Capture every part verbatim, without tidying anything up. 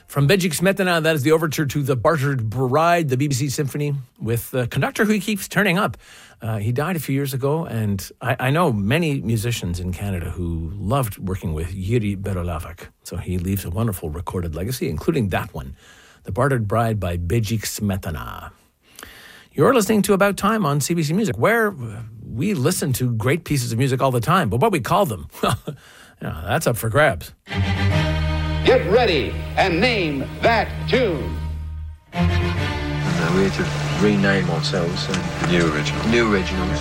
From Bedřich Smetana, that is the overture to The Bartered Bride, the B B C Symphony, with the conductor who keeps turning up. Uh, he died a few years ago, and I, I know many musicians in Canada who loved working with Jiří Berolavek. So he leaves a wonderful recorded legacy, including that one, The Bartered Bride by Bedřich Smetana. You're listening to About Time on C B C Music, where we listen to great pieces of music all the time, but what we call them, yeah, that's up for grabs. Get ready and name that tune. No, we had to rename ourselves. Uh, New originals. New originals.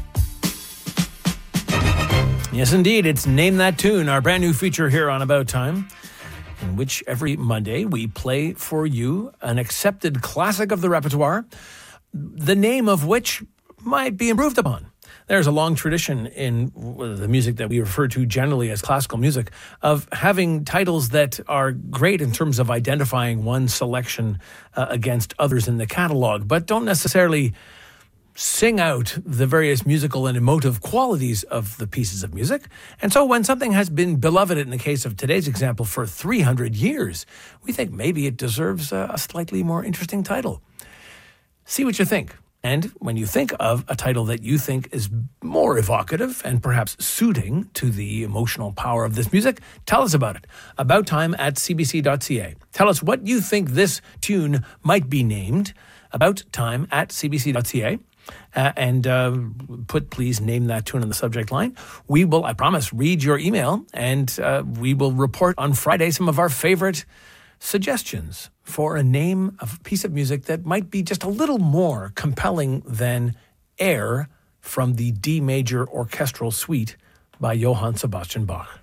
Yes, indeed. It's Name That Tune, our brand new feature here on About Time, in which every Monday we play for you an accepted classic of the repertoire, the name of which might be improved upon. There's a long tradition in the music that we refer to generally as classical music of having titles that are great in terms of identifying one selection uh, against others in the catalog, but don't necessarily sing out the various musical and emotive qualities of the pieces of music. And so when something has been beloved, in the case of today's example, for three hundred years, we think maybe it deserves a, a slightly more interesting title. See what you think. And when you think of a title that you think is more evocative and perhaps suiting to the emotional power of this music, tell us about it. About time at c b c dot c a. Tell us what you think this tune might be named. About time at c b c dot c a. Uh, and uh, put, please, name that tune in the subject line. We will, I promise, read your email, and uh, we will report on Friday some of our favorite suggestions for a name of a piece of music that might be just a little more compelling than Air from the D major orchestral suite by Johann Sebastian Bach.